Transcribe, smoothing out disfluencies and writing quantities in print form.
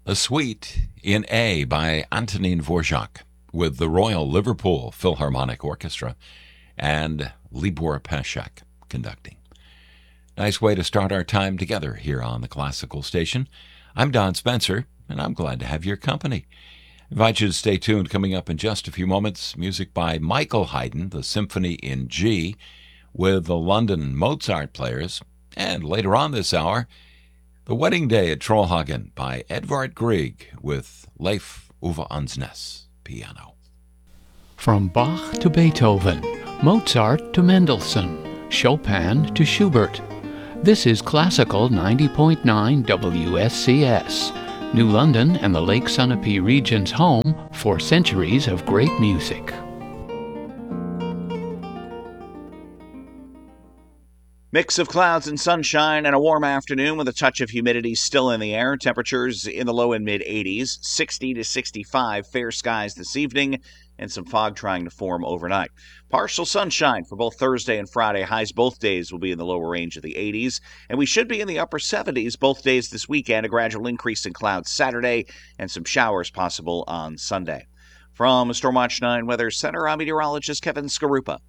A Suite in A by Antonin Dvorak with the Royal Liverpool Philharmonic Orchestra and Libor Paschak conducting. Nice way to start our time together here on the Classical Station. I'm Don Spencer, and I'm glad to have your company. I invite you to stay tuned. Coming up in just a few moments, music by Michael Haydn, the Symphony in G, with the London Mozart Players, and later on this hour, The Wedding Day at Trollhagen by Edvard Grieg with Leif Ove Ansnes, piano. From Bach to Beethoven, Mozart to Mendelssohn, Chopin to Schubert. This is Classical 90.9 WSCS, New London and the Lake Sunapee region's home for centuries of great music. Mix of clouds and sunshine and a warm afternoon with a touch of humidity still in the air. Temperatures in the low and mid-80s, 60 to 65, fair skies this evening, and some fog trying to form overnight. Partial sunshine for both Thursday and Friday. Highs both days will be in the lower range of the 80s, and we should be in the upper 70s both days this weekend. A gradual increase in clouds Saturday and some showers possible on Sunday. From Stormwatch 9 Weather Center, I'm meteorologist Kevin Skarupa.